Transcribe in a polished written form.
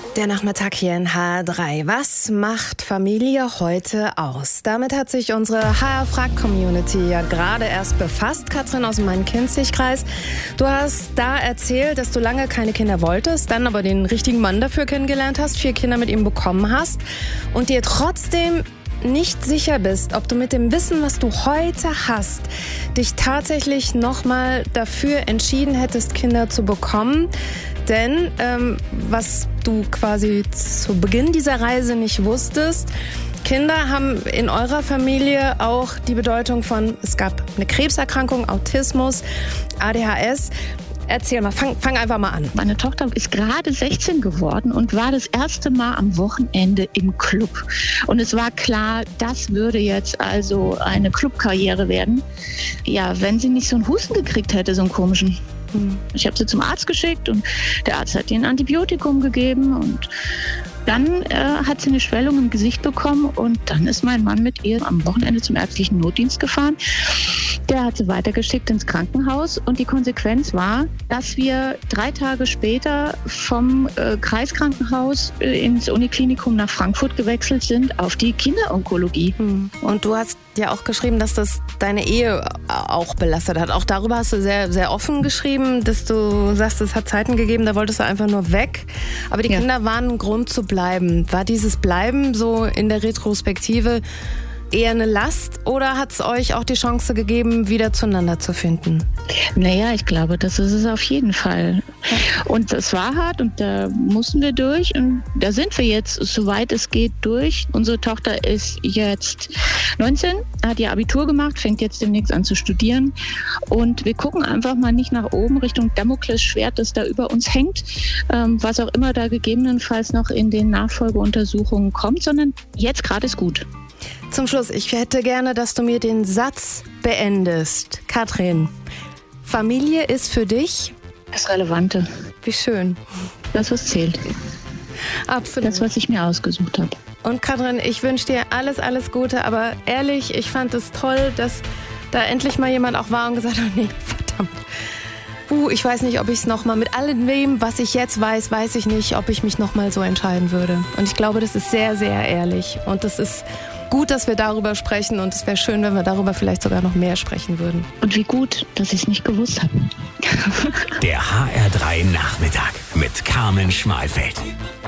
Der Nachmittag hier in HR3. Was macht Familie heute aus? Damit hat sich unsere HR-Fragt-Community ja gerade erst befasst. Katrin aus dem Main-Kinzig-Kreis. Du hast da erzählt, dass du lange keine Kinder wolltest, dann aber den richtigen Mann dafür kennengelernt hast, 4 Kinder mit ihm bekommen hast und dir trotzdem nicht sicher bist, ob du mit dem Wissen, was du heute hast, dich tatsächlich nochmal dafür entschieden hättest, Kinder zu bekommen. Denn was du quasi zu Beginn dieser Reise nicht wusstest, Kinder haben in eurer Familie auch die Bedeutung von, es gab eine Krebserkrankung, Autismus, ADHS. Erzähl mal, fang einfach mal an. Meine Tochter ist gerade 16 geworden und war das erste Mal am Wochenende im Club. Und es war klar, das würde jetzt also eine Clubkarriere werden. Ja, wenn sie nicht so einen Husten gekriegt hätte, so einen komischen. Ich habe sie zum Arzt geschickt und der Arzt hat ihr ein Antibiotikum gegeben und dann hat sie eine Schwellung im Gesicht bekommen und dann ist mein Mann mit ihr am Wochenende zum ärztlichen Notdienst gefahren. Der hat sie weitergeschickt ins Krankenhaus und die Konsequenz war, dass wir 3 Tage später vom Kreiskrankenhaus ins Uniklinikum nach Frankfurt gewechselt sind auf die Kinderonkologie. Und du hast ja auch geschrieben, dass das deine Ehe auch belastet hat. Auch darüber hast du sehr, sehr offen geschrieben, dass du sagst, es hat Zeiten gegeben, da wolltest du einfach nur weg. Aber die Kinder waren ein Grund zu bleiben. War dieses Bleiben so in der Retrospektive eher eine Last oder hat es euch auch die Chance gegeben, wieder zueinander zu finden? Naja, ich glaube, das ist es auf jeden Fall. Und es war hart und da mussten wir durch und da sind wir jetzt, soweit es geht, durch. Unsere Tochter ist jetzt 19, hat ihr Abitur gemacht, fängt jetzt demnächst an zu studieren und wir gucken einfach mal nicht nach oben Richtung Damoklesschwert, das da über uns hängt, was auch immer da gegebenenfalls noch in den Nachfolgeuntersuchungen kommt, sondern jetzt gerade ist gut. Zum Schluss, ich hätte gerne, dass du mir den Satz beendest. Katrin, Familie ist für dich? Das Relevante. Wie schön. Das, was zählt. Absolut. Das, was ich mir ausgesucht habe. Und Katrin, ich wünsche dir alles, alles Gute, aber ehrlich, ich fand es toll, dass da endlich mal jemand auch war und gesagt hat, nee, verdammt. Ich weiß nicht, ob ich es nochmal mit allem, was ich jetzt weiß, weiß ich nicht, ob ich mich nochmal so entscheiden würde. Und ich glaube, das ist sehr, sehr ehrlich. Und das ist gut, dass wir darüber sprechen. Und es wäre schön, wenn wir darüber vielleicht sogar noch mehr sprechen würden. Und wie gut, dass ich es nicht gewusst habe. Der HR3 Nachmittag mit Carmen Schmalfeld.